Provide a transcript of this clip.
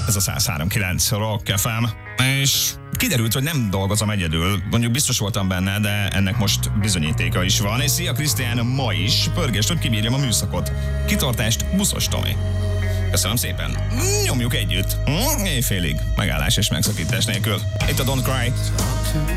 Ez a 103.9 Rock FM. És kiderült, hogy nem dolgozom egyedül. Mondjuk biztos voltam benne, de ennek most bizonyítéka is van. És szia Krisztián, ma is pörgést, hogy kibírjam a műszakot. Kitartást, Buszos Tomi. Köszönöm szépen. Nyomjuk együtt. Éjfélig. Megállás és megszakítás nélkül. Itt a Don't Cry.